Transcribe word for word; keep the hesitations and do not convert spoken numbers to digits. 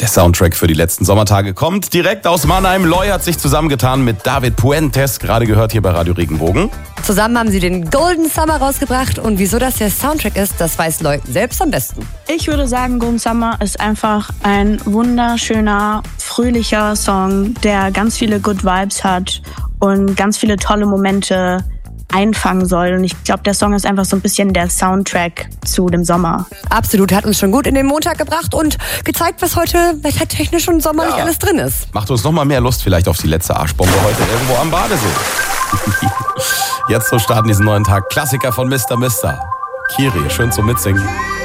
Der Soundtrack für die letzten Sommertage kommt direkt aus Mannheim. Loy hat sich zusammengetan mit David Puentes, gerade gehört hier bei Radio Regenbogen. Zusammen haben sie den Golden Summer rausgebracht und wieso das der Soundtrack ist, das weiß Loy selbst am besten. Ich würde sagen, Golden Summer ist einfach ein wunderschöner, fröhlicher Song, der ganz viele Good Vibes hat und ganz viele tolle Momente einfangen soll. Und ich glaube, der Song ist einfach so ein bisschen der Soundtrack zu dem Sommer. Absolut, hat uns schon gut in den Montag gebracht und gezeigt, was heute wettertechnisch und sommerlich Ja. alles drin ist. Macht uns noch mal mehr Lust vielleicht auf die letzte Arschbombe heute irgendwo am Badesee. Jetzt so starten diesen neuen Tag. Klassiker von Mister Mister. Kiri, schön zum Mitsingen.